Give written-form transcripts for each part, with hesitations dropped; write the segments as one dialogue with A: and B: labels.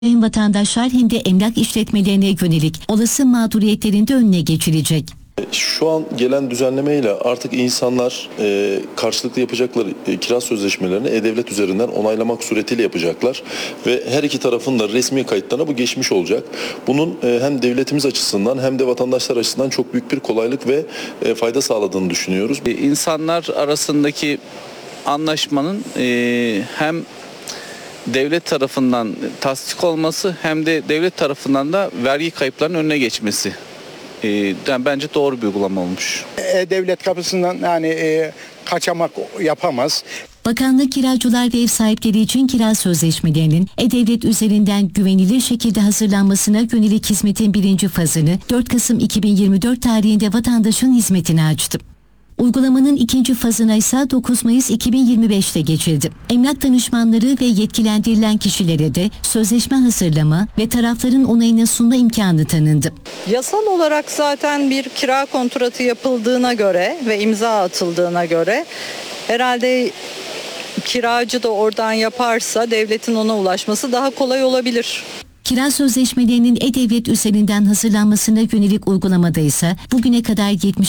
A: Hem vatandaşlar hem de emlak işletmelerine yönelik olası mağduriyetlerin de önüne geçilecek.
B: Şu an gelen düzenlemeyle artık insanlar karşılıklı yapacakları kira sözleşmelerini E-Devlet üzerinden onaylamak suretiyle yapacaklar. Ve her iki tarafın da resmi kayıtlarına bu geçmiş olacak. Bunun hem devletimiz açısından hem de vatandaşlar açısından çok büyük bir kolaylık ve fayda sağladığını düşünüyoruz.
C: İnsanlar arasındaki anlaşmanın hem devlet tarafından tasdik olması hem de devlet tarafından da vergi kayıplarının önüne geçmesi. Bence doğru bir uygulama olmuş.
D: Devlet kapısından kaçamak yapamaz.
A: Bakanlık kiracılar ve ev sahipleri için kira sözleşmelerinin E-Devlet üzerinden güvenilir şekilde hazırlanmasına yönelik hizmetin birinci fazını 4 Kasım 2024 tarihinde vatandaşın hizmetine açtı. Uygulamanın ikinci fazına ise 9 Mayıs 2025'te geçildi. Emlak danışmanları ve yetkilendirilen kişilere de sözleşme hazırlama ve tarafların onayına sunma imkanı tanındı.
E: Yasal olarak zaten bir kira kontratı yapıldığına göre ve imza atıldığına göre herhalde kiracı da oradan yaparsa devletin ona ulaşması daha kolay olabilir.
A: Kira sözleşmelerinin E-Devlet üzerinden hazırlanmasına yönelik uygulamada ise bugüne kadar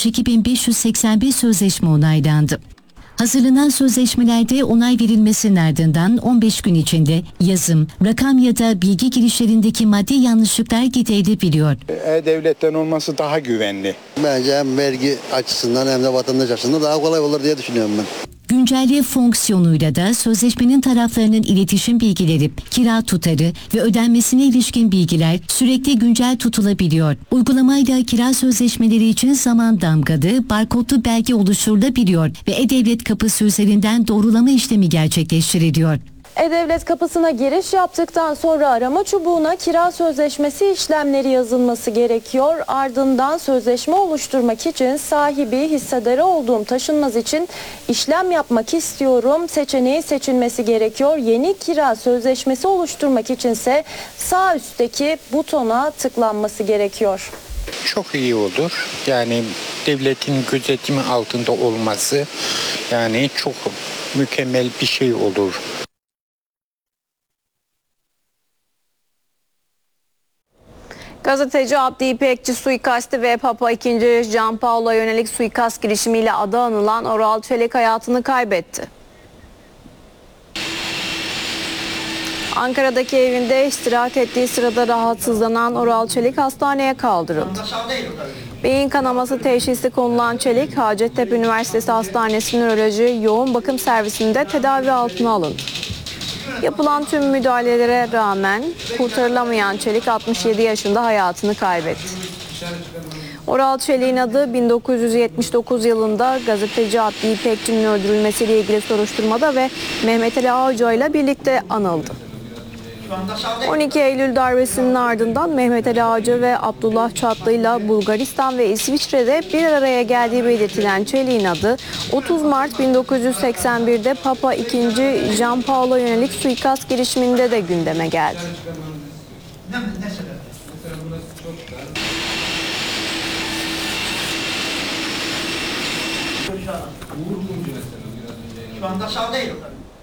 A: 72.581 sözleşme onaylandı. Hazırlanan sözleşmelerde onay verilmesinin ardından 15 gün içinde yazım, rakam ya da bilgi girişlerindeki maddi yanlışlıklar giderilebiliyor.
D: E-Devlet'ten olması daha güvenli.
F: Bence hem vergi açısından hem de vatandaş açısından daha kolay olur diye düşünüyorum ben.
A: Güncelle fonksiyonuyla da sözleşmenin taraflarının iletişim bilgileri, kira tutarı ve ödenmesine ilişkin bilgiler sürekli güncel tutulabiliyor. Uygulamayla kira sözleşmeleri için zaman damgalı, barkodlu belge oluşturulabiliyor ve E-Devlet kapısı üzerinden doğrulama işlemi gerçekleştiriliyor.
G: E-Devlet kapısına giriş yaptıktan sonra arama çubuğuna kira sözleşmesi işlemleri yazılması gerekiyor. Ardından sözleşme oluşturmak için sahibi, hissedarı olduğum taşınmaz için işlem yapmak istiyorum seçeneği seçilmesi gerekiyor. Yeni kira sözleşmesi oluşturmak içinse sağ üstteki butona tıklanması gerekiyor.
H: Çok iyi olur. Yani devletin gözetimi altında olması çok mükemmel bir şey olur.
G: Gazeteci Abdi İpekçi suikasti ve Papa II. Gianpaolo'ya yönelik suikast girişimiyle adı anılan Oral Çelik hayatını kaybetti. Ankara'daki evinde istirahat ettiği sırada rahatsızlanan Oral Çelik hastaneye kaldırıldı. Beyin kanaması teşhisi konulan Çelik, Hacettepe Üniversitesi Hastanesi Nöroloji Yoğun Bakım Servisinde tedavi altına alındı. Yapılan tüm müdahalelere rağmen kurtarılamayan Çelik 67 yaşında hayatını kaybetti. Oral Çelik'in adı 1979 yılında gazeteci Abdi İpekçi'nin öldürülmesiyle ilgili soruşturmada ve Mehmet Ali Ağca ile birlikte anıldı. 12 Eylül darbesinin ardından Mehmet Ali Ağca ve Abdullah Çatlı ile Bulgaristan ve İsviçre'de bir araya geldiği belirtilen Çelik'in adı 30 Mart 1981'de Papa II. Gianpaolo'ya yönelik suikast girişiminde de gündeme geldi.
I: Şu anda sağ değil.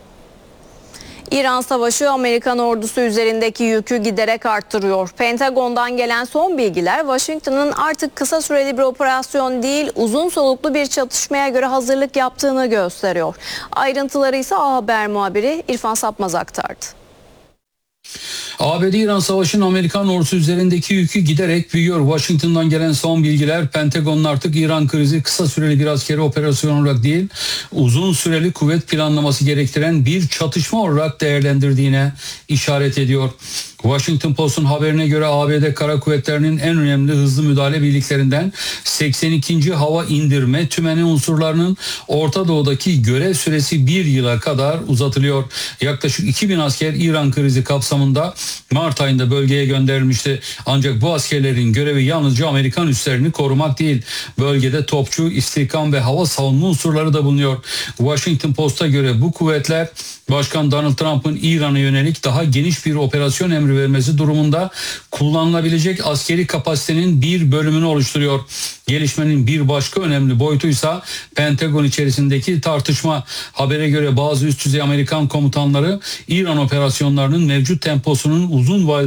G: İran savaşı Amerikan ordusu üzerindeki yükü giderek arttırıyor. Pentagon'dan gelen son bilgiler Washington'ın artık kısa süreli bir operasyon değil uzun soluklu bir çatışmaya göre hazırlık yaptığını gösteriyor. Ayrıntıları ise A Haber muhabiri İrfan Sapmaz aktardı.
J: ABD-İran savaşının Amerikan ordusu üzerindeki yükü giderek büyüyor. Washington'dan gelen son bilgiler Pentagon'un artık İran krizi kısa süreli bir askeri operasyon olarak değil, uzun süreli kuvvet planlaması gerektiren bir çatışma olarak değerlendirdiğine işaret ediyor. Washington Post'un haberine göre ABD Kara Kuvvetleri'nin en önemli hızlı müdahale birliklerinden 82. Hava İndirme Tümeni unsurlarının Orta Doğu'daki görev süresi 1 yıla kadar uzatılıyor. Yaklaşık 2000 asker İran krizi kapsamında Mart ayında bölgeye gönderilmişti. Ancak bu askerlerin görevi yalnızca Amerikan üslerini korumak değil. Bölgede topçu, istihkam ve hava savunma unsurları da bulunuyor. Washington Post'a göre bu kuvvetler Başkan Donald Trump'ın İran'a yönelik daha geniş bir operasyon emri emri vermesi durumunda kullanılabilecek askeri kapasitenin bir bölümünü oluşturuyor. Gelişmenin bir başka önemli boyutuysa Pentagon içerisindeki tartışma. Habere göre bazı üst düzey Amerikan komutanları İran operasyonlarının mevcut temposunun uzun vadede